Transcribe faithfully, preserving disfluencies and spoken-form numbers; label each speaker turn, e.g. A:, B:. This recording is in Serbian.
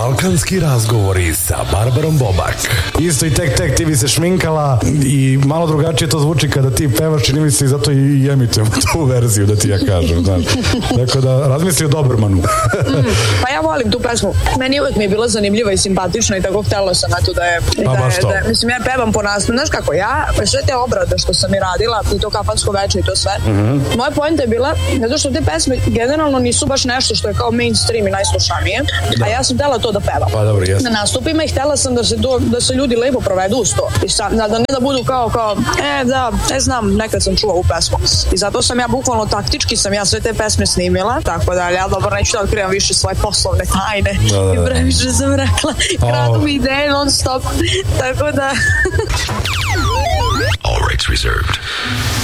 A: Balkanski razgovori sa Barbarom Bobak.
B: Isto i tek tek ti bi se šminkala i malo drugačije to zvuči kada ti pevaš, čini mi se i zato i emitujemo tu verziju, da ti ja kažem. Znaš. Tako da razmisli o Dobermanu.
C: mm, pa ja volim tu pesmu. Meni uvek mi je bila zanimljiva i simpatična i tako htela sam eto da je,
B: pa,
C: da,
B: je,
C: da je, mislim ja pevam po nastavu. Znaš kako, ja sve te obrade što sam i radila i to kafansko veče i to sve, mm-hmm. moja poenta je bila zato što te pesme generalno nisu baš nešto što je kao mainstream i najslušanije, da. A ja sam htela to da pevam.
B: Pa dobro, jesam.
C: Na nastupima i htela sam da se, do, da se ljudi lepo provedu uz to. I sa, da ne da budu kao, kao, e da, ne znam, nekad sam čuo u pesmu. I zato sam ja bukvalno taktički sam ja sve te pesme snimila, tako da ja dobro neću da otkrivam više svoje poslovne tajne. Da, da, da. I previše sam rekla, kradu mi ideje non stop. Tako da...
A: All rights reserved.